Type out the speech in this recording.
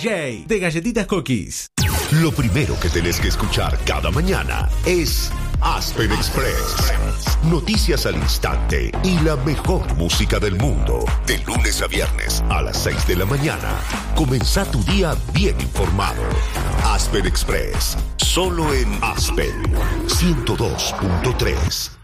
DJ de Galletitas Cookies. Lo primero que tenés que escuchar cada mañana es Aspen Express. Noticias al instante y la mejor música del mundo. De lunes a viernes a las 6 de la mañana. Comenzá tu día bien informado. Aspen Express. Solo en Aspen 102.3.